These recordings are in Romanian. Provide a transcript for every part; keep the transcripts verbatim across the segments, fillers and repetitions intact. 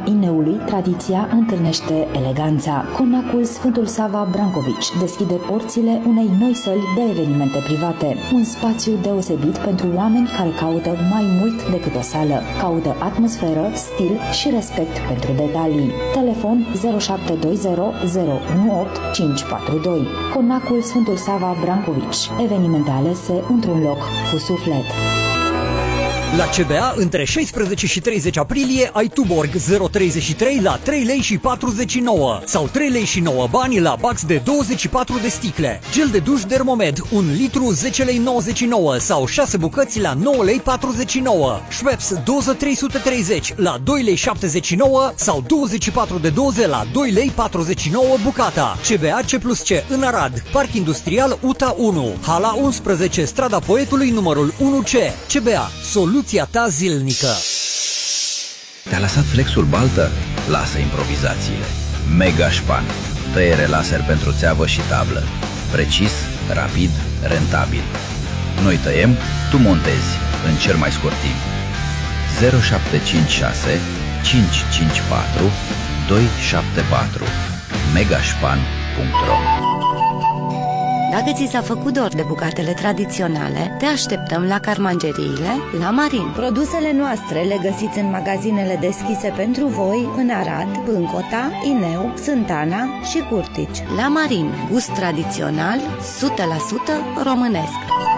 Ineului, tradiția întâlnește eleganța. Conacul Sfântul Sava Brancovici deschide porțile unei noi săli de evenimente private. Un spațiu deosebit pentru oameni care caută mai mult decât o sală. Caută atmosferă, stil și respect pentru detalii. Telefon zero șapte doi zero zero unu opt cinci patru doi. Conacul Sfântul Sava Brancovici. Evenimente alese într-un loc cu suflet. La C B A, între șaisprezece și treizeci aprilie, ai Tuborg zero treizeci și trei la trei lei și patruzeci și nouă sau trei lei și nouă bani la bax de douăzeci și patru de sticle. Gel de duș Dermomed, un litru zece lei nouăzeci și nouă sau șase bucăți la nouă lei patruzeci și nouă. Schweppes doză trei sute treizeci la doi lei șaptezeci și nouă sau douăzeci și patru de doze la doi lei patruzeci și nouă bucata. C B A C plus C în Arad, Parc Industrial U T A unu, Hala unsprezece, Strada Poetului numărul unu C. C B A, soluția ta zilnică. Te-a lăsat flexul baltă? Lasă improvizațiile. Mega Span. Tăiere laser pentru țeavă și tablă. Precis, rapid, rentabil. Noi tăiem, tu montezi în cel mai scurt timp. zero șapte cinci șase cinci cinci patru doi șapte patru megaspan punct ro. Dacă ți s-a făcut dor de bucatele tradiționale, te așteptăm la Carmangeriile La Marin. Produsele noastre le găsiți în magazinele deschise pentru voi în Arad, Bâncota, Ineu, Sântana și Curtici. La Marin, gust tradițional, o sută la sută românesc.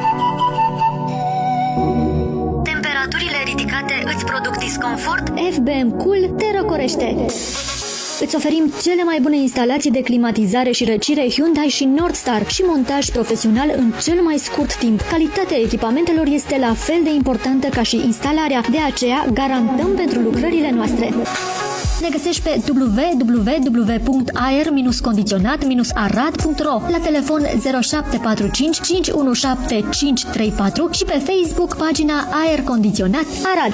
Temperaturile ridicate îți produc disconfort? F B M Cool te răcorește. Îți oferim cele mai bune instalații de climatizare și răcire Hyundai și Nordstar și montaj profesional în cel mai scurt timp. Calitatea echipamentelor este la fel de importantă ca și instalarea, de aceea garantăm pentru lucrările noastre. Ne găsești pe w w w punct aer condiționat arad punct ro, la telefon zero șapte patru cinci cinci unu șapte cinci trei patru și pe Facebook pagina Aer Condiționat Arad.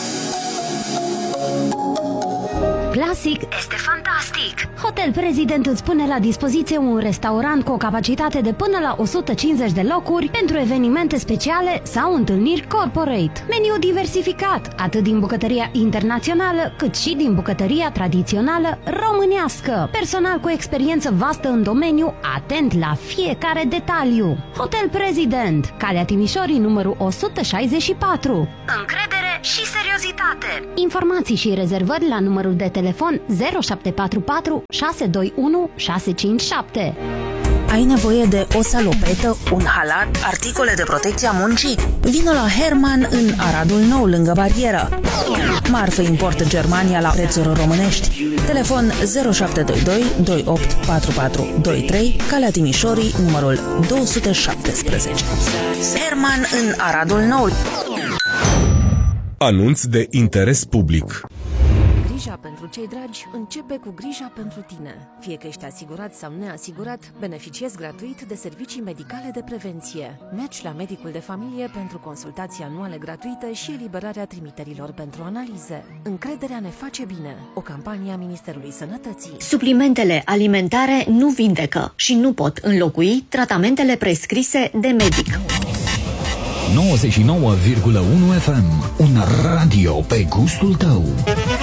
Classic este fantastic! Hotel President îți pune la dispoziție un restaurant cu o capacitate de până la o sută cincizeci de locuri pentru evenimente speciale sau întâlniri corporate. Meniu diversificat, atât din bucătăria internațională, cât și din bucătăria tradițională românească. Personal cu experiență vastă în domeniu, atent la fiecare detaliu. Hotel President, Calea Timișorii, numărul o sută șaizeci și patru. Încredere și seriozitate! Informații și rezervări la numărul de telefon zero șapte patru patru șase doi unu șase cinci șapte. Ai nevoie de o salopetă, un halat, articole de protecție a muncii? Vino la Herman în Aradul Nou, lângă barieră. Marfă import Germania la prețuri românești. Telefon zero șapte doi doi doi opt patru patru doi trei, Calea Timișorii, numărul două sute șaptesprezece. Herman în Aradul Nou. Anunț de interes public. Grija pentru cei dragi începe cu grija pentru tine. Fie că ești asigurat sau neasigurat, beneficiezi gratuit de servicii medicale de prevenție. Mergi la medicul de familie pentru consultații anuale gratuite și eliberarea trimiterilor pentru analize. Încrederea ne face bine. O campanie a Ministerului Sănătății. Suplimentele alimentare nu vindecă și nu pot înlocui tratamentele prescrise de medic. nouăzeci și nouă virgulă unu F M, un radio pe gustul tău.